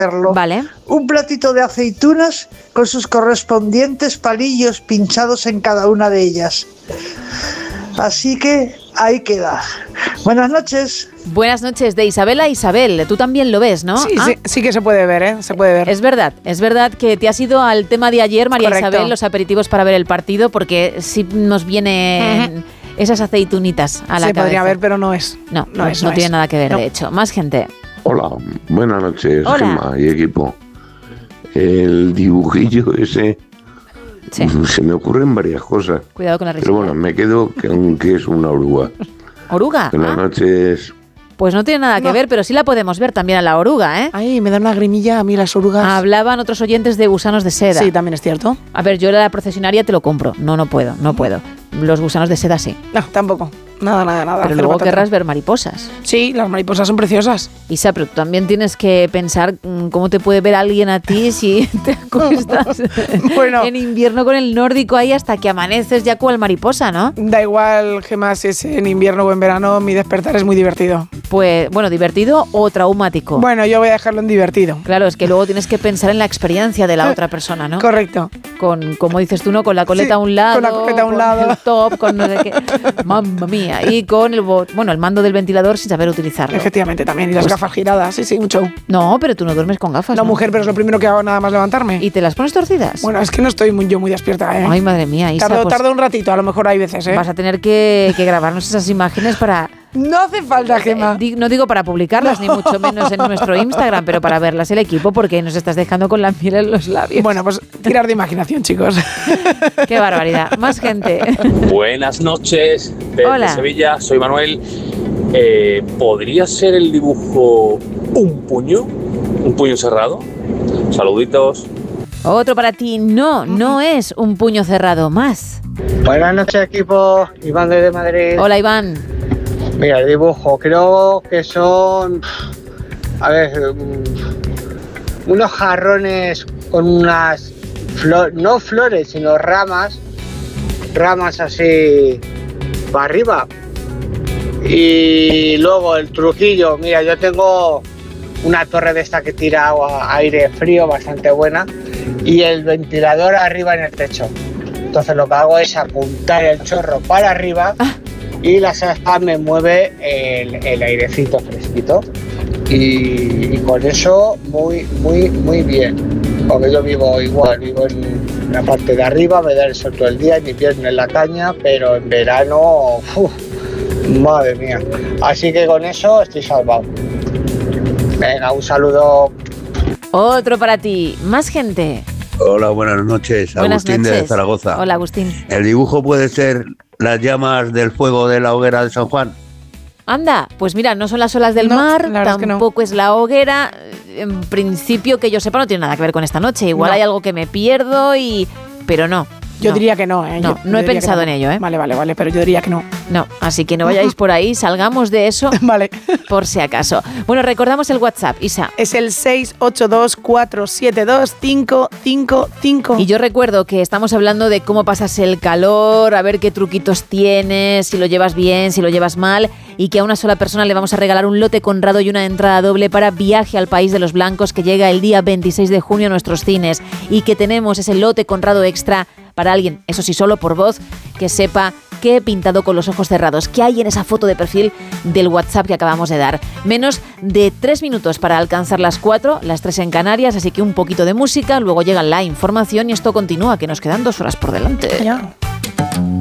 hacerlo. Vale. Un platito de aceitunas con sus correspondientes palillos pinchados en cada una de ellas. Así que ahí queda. Buenas noches. Buenas noches, de Isabel a Isabel. Tú también lo ves, ¿no? Sí, sí que se puede ver, ¿eh? Se puede ver. Es verdad que te has ido al tema de ayer, María Correcto. Isabel, los aperitivos para ver el partido, porque sí nos vienen esas aceitunitas a la cabeza. Se podría ver, pero no es. No es. tiene nada que ver, No. de hecho. Más gente. Hola, buenas noches, Hola. Gemma y equipo. El dibujillo ese, Sí. se me ocurren varias cosas. Cuidado con la risa. Pero bueno, me quedo con que es una oruga. ¿Oruga? Buenas noches. Pues no tiene nada que ver, pero sí la podemos ver también a la oruga, ¿eh? Ay, me da una grimilla a mí las orugas. Hablaban otros oyentes de gusanos de seda. Sí, también es cierto. A ver, yo la procesionaria te lo compro. No puedo. Los gusanos de seda sí. No, tampoco. Nada. Pero Cero luego patata. querrás ver mariposas. Sí, las mariposas son preciosas. Isa, pero tú también tienes que pensar cómo te puede ver alguien a ti si te acuestas Bueno. en invierno con el nórdico ahí hasta que amaneces ya cual mariposa, ¿no? Da igual, Gemma, si es en invierno o en verano, mi despertar es muy divertido. Pues, bueno, divertido o traumático. Bueno, yo voy a dejarlo en divertido. Claro, es que luego tienes que pensar en la experiencia de la otra persona, ¿no? Correcto. Con, como dices tú, ¿no? Con la coleta Sí, a un lado. con la coleta a un lado. El top, con no sé qué. Mamma mía. Y con el mando del ventilador sin saber utilizarlo. Efectivamente, también. Y las gafas giradas, sí, un show. No, pero tú no duermes con gafas. No, mujer, pero es lo primero que hago nada más levantarme. ¿Y te las pones torcidas? Bueno, es que no estoy muy despierta, ¿eh? Ay, madre mía, Isa, pues Tardo un ratito, a lo mejor hay veces, ¿eh? vas a tener que grabarnos esas imágenes para... No hace falta, Gemma. No digo para publicarlas, ni mucho menos en nuestro Instagram, pero para verlas el equipo, porque nos estás dejando con la miel en los labios. Bueno, pues tirar de imaginación, chicos. Qué barbaridad. Más gente. Buenas noches, desde Hola. Sevilla, soy Manuel. ¿Podría ser el dibujo un puño cerrado? Saluditos. Otro para ti. No es un puño cerrado. Más. Buenas noches, equipo. Iván desde Madrid. Hola, Iván. Mira, el dibujo, creo que son, unos jarrones con unas no flores, sino ramas así para arriba. Y luego el truquillo, mira, yo tengo una torre de esta que tira agua, aire frío bastante buena y el ventilador arriba en el techo. Entonces lo que hago es apuntar el chorro para arriba y la aspa me mueve el airecito fresquito y con eso muy bien, porque yo vivo en la parte de arriba, me da el sol todo el día, en invierno en la caña, pero en verano, madre mía, así que con eso estoy salvado. Venga, un saludo. Otro para ti. Más gente. Hola, buenas noches. Buenas Agustín noches. de Zaragoza. Hola, Agustín. ¿El dibujo puede ser las llamas del fuego de la hoguera de San Juan? Anda, pues mira, no son las olas del No, mar, la verdad es que no. tampoco es la hoguera. En principio, que yo sepa, no tiene nada que ver con esta noche. Igual No. hay algo que me pierdo pero no. Yo no. diría que no, ¿eh? No, Yo no he diría que pensado no. en ello, ¿eh? Vale, pero yo diría que no. No, así que no vayáis por ahí, salgamos de eso Vale. por si acaso. Bueno, recordamos el WhatsApp, Isa. Es el 682472555. Y yo recuerdo que estamos hablando de cómo pasas el calor, a ver qué truquitos tienes, si lo llevas bien, si lo llevas mal, y que a una sola persona le vamos a regalar un lote Conrado y una entrada doble para Viaje al País de los Blancos, que llega el día 26 de junio a nuestros cines, y que tenemos ese lote Conrado extra para alguien, eso sí, solo por voz, que sepa que he pintado con los ojos cerrados. ¿Qué hay en esa foto de perfil del WhatsApp que acabamos de dar? Menos de 3 minutos para alcanzar las 4, las 3 en Canarias, así que un poquito de música, luego llega la información y esto continúa, que nos quedan 2 horas por delante. Ya.